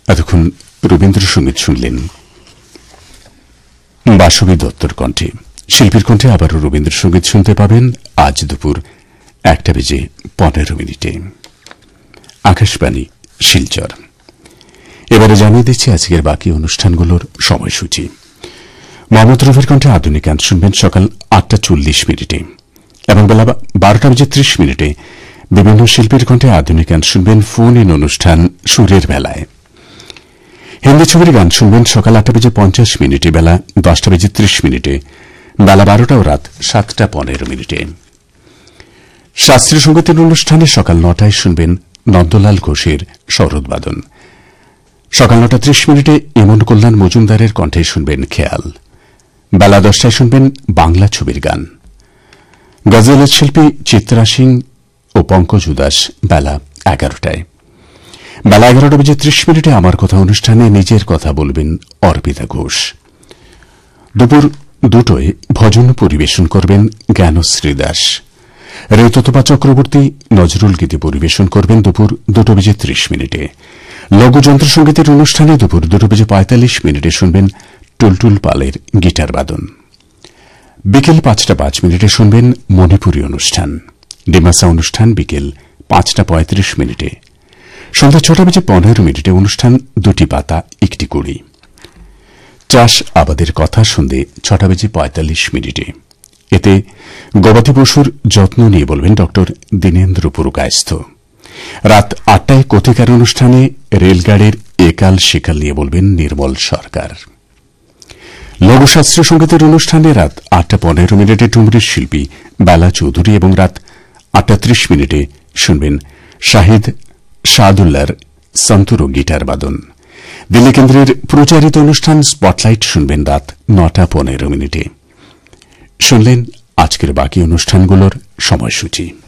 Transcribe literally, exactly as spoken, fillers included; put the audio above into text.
এতক্ষণ রবীন্দ্রসঙ্গীত শুনলেন বাসবী দত্তর কণ্ঠে। শিল্পীর কণ্ঠে আবারও রবীন্দ্রসঙ্গীত শুনতে পাবেন আজ দুপুর একটা বেজে পনেরো মিনিটে। আকাশবাণী শিলচর। এবারে জানিয়ে দিচ্ছি আজকের বাকি অনুষ্ঠানগুলোর সময়সূচি। মোহাম্মদ রফির কণ্ঠে আধুনিক গান শুনবেন সকাল আটটা চল্লিশ মিনিটে এবং বেলা বারোটা বেজে ত্রিশ মিনিটে বিভিন্ন শিল্পীর কণ্ঠে আধুনিক গান শুনবেন ফোন ইন অনুষ্ঠান সুরের বেলায়। হিন্দি ছবির গান শুনবেন সকাল আটটা বেজে পঞ্চাশ মিনিটে, বেলা দশটা বেজে ত্রিশ মিনিটে, বেলা বারোটা ও রাত সাতটা পনেরো মিনিটে। শাস্ত্রীয় সঙ্গীতের অনুষ্ঠানে সকাল নটায় শুনবেন নন্দলাল ঘোষের সরোদবাদন। সকাল নটা ত্রিশ মিনিটে ইমন কল্যাণ মজুমদারের কণ্ঠে শুনবেন খেয়াল। বেলা দশটায় শুনবেন বাংলা ছবির গান। গজলের শিল্পী চিত্রা সিং ও পঙ্কজ উদাস বেলা এগারোটায়। বেলা এগারোটা বেজে ত্রিশ মিনিটে আমার কথা অনুষ্ঠানে নিজের কথা বলবেন অর্পিতা ঘোষ। দুপুর দুটোয় ভজন পরিবেশন করবেন জ্ঞানশ্রী দাস। রেততপা চক্রবর্তী নজরুল গীতি পরিবেশন করবেন দুপুর দুটো বেজে ত্রিশ মিনিটে। লঘু যন্ত্রসঙ্গীতের অনুষ্ঠানে দুপুর দুটো বেজে পঁয়তাল্লিশ মিনিটে শুনবেন টুলটুল পালের গিটার বাদন। বিকেল পাঁচটা পাঁচ মিনিটে শুনবেন মণিপুরী অনুষ্ঠান। ডিমাসা অনুষ্ঠান বিকেল পাঁচটা পঁয়ত্রিশ মিনিটে। সন্ধ্যা ছটা বেজে পনেরো মিনিটে অনুষ্ঠান দুটি পাতা একটি কুড়ি। চাষ আবাদের কথা সন্ধে ছটা বেজে পঁয়তাল্লিশ মিনিটে। এতে গবাদি পশুর যত্ন নিয়ে বলবেন ড দীনেন্দ্র পুরকায়স্থ। রাত আটটায় কথিকার অনুষ্ঠানে রেলগাড়ির একাল সেকাল নিয়ে বলবেন নির্মল সরকার। লঘু শাস্ত্রীয় সঙ্গীতের অনুষ্ঠানে রাত আটটা পনেরো মিনিটে ডুমরির শিল্পী বেলা চৌধুরী এবং রাত আটটা ত্রিশ মিনিটে শুনবেন শাহিদ শাহদুল্লার সন্তুর গিটার বাদন। দিল্লি কেন্দ্রের প্রচারিত অনুষ্ঠান স্পটলাইট শুনবেন রাত নটা পনেরো মিনিটে। শুনলেন আজকের বাকি অনুষ্ঠানগুলোর সময়সূচি।